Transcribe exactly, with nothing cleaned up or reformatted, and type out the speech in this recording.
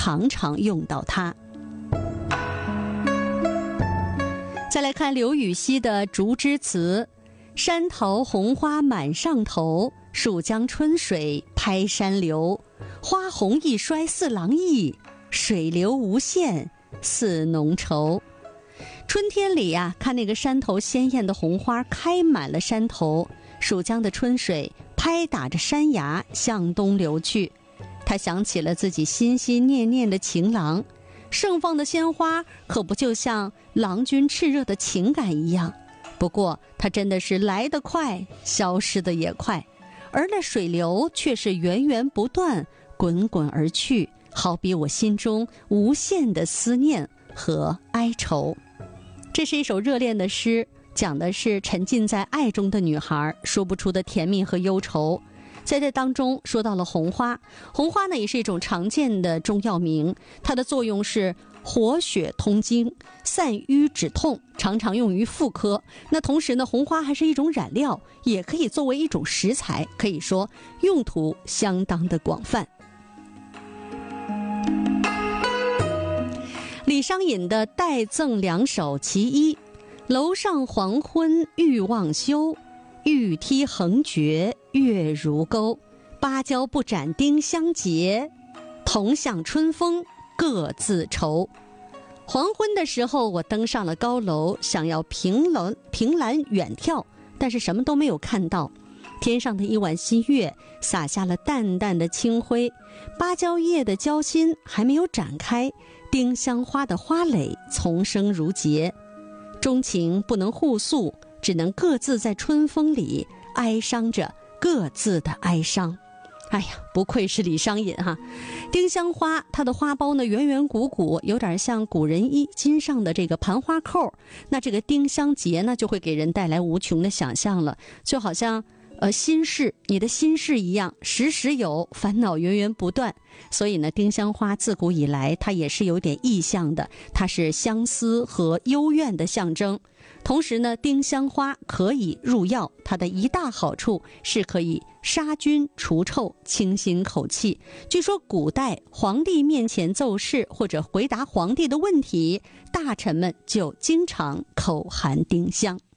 常常用到它。再来看刘禹锡的《竹枝词》：山桃红花满上头，蜀江春水拍山流。花红一衰似郎意，水流无限似浓稠。春天里呀、啊，看那个山头鲜艳的红花开满了山头，蜀江的春水拍打着山崖向东流去。他想起了自己心心念念的情郎，盛放的鲜花可不就像郎君炽热的情感一样，不过它真的是来得快，消失得也快，而那水流却是源源不断，滚滚而去，好比我心中无限的思念和哀愁。这是一首热恋的诗，讲的是沉浸在爱中的女孩说不出的甜蜜和忧愁。在这当中说到了红花，红花呢也是一种常见的中药名，它的作用是活血通经、散瘀止痛，常常用于妇科。那同时呢，红花还是一种染料，也可以作为一种食材，可以说用途相当的广泛。李商隐的代赠两首其一：楼上黄昏欲忘休，玉梯横绝月如钩。芭蕉不展丁香结，同向春风各自愁。黄昏的时候，我登上了高楼，想要凭栏凭栏远眺，但是什么都没有看到。天上的一碗新月洒下了淡淡的清辉，芭蕉叶的娇心还没有展开，丁香花的花蕾丛生如结。钟情不能互诉，只能各自在春风里哀伤着各自的哀伤。哎呀，不愧是李商隐哈！丁香花它的花苞呢圆圆鼓鼓，有点像古人衣襟上的这个盘花扣。那这个丁香结呢，就会给人带来无穷的想象了，就好像呃心事，你的心事一样，时时有，烦恼源源不断。所以呢，丁香花自古以来它也是有点意象的，它是相思和幽怨的象征。同时呢，丁香花可以入药，它的一大好处是可以杀菌除臭、清新口气。据说古代皇帝面前奏事或者回答皇帝的问题，大臣们就经常口含丁香。